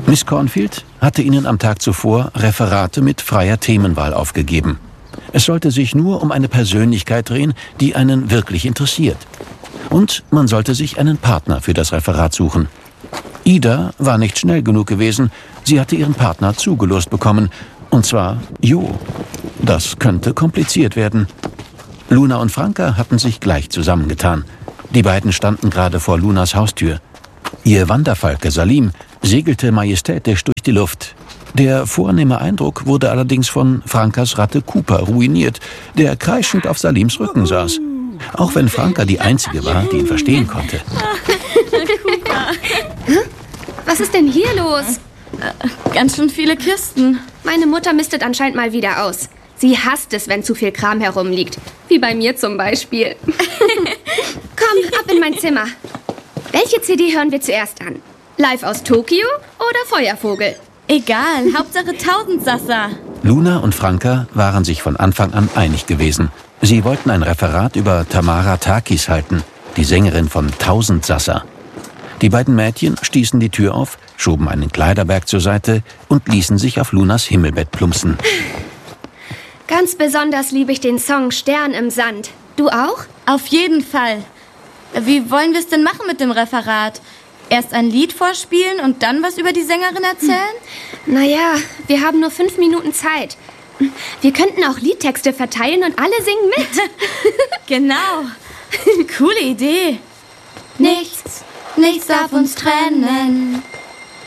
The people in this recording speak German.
Miss Cornfield hatte ihnen am Tag zuvor Referate mit freier Themenwahl aufgegeben. Es sollte sich nur um eine Persönlichkeit drehen, die einen wirklich interessiert. Und man sollte sich einen Partner für das Referat suchen. Ida war nicht schnell genug gewesen. Sie hatte ihren Partner zugelost bekommen. Und zwar Jo. Das könnte kompliziert werden. Luna und Franka hatten sich gleich zusammengetan. Die beiden standen gerade vor Lunas Haustür. Ihr Wanderfalke Salim segelte majestätisch durch die Luft. Der vornehme Eindruck wurde allerdings von Frankas Ratte Cooper ruiniert, der kreischend auf Salims Rücken saß. Auch wenn Franka die Einzige war, die ihn verstehen konnte. Was ist denn hier los? Ganz schön viele Kisten. Meine Mutter mistet anscheinend mal wieder aus. Sie hasst es, wenn zu viel Kram herumliegt. Wie bei mir zum Beispiel. Komm, ab in mein Zimmer. Welche CD hören wir zuerst an? Live aus Tokio oder Feuervogel? Egal, Hauptsache 1000 Sassa. Luna und Franka waren sich von Anfang an einig gewesen. Sie wollten ein Referat über Tamara Takis halten, die Sängerin von 1000 Sassa. Die beiden Mädchen stießen die Tür auf, schoben einen Kleiderberg zur Seite und ließen sich auf Lunas Himmelbett plumpsen. Ganz besonders liebe ich den Song Stern im Sand. Du auch? Auf jeden Fall. Wie wollen wir es denn machen mit dem Referat? Erst ein Lied vorspielen und dann was über die Sängerin erzählen? Naja, wir haben nur 5 Minuten Zeit. Wir könnten auch Liedtexte verteilen und alle singen mit. Genau. Coole Idee. Nichts darf uns trennen.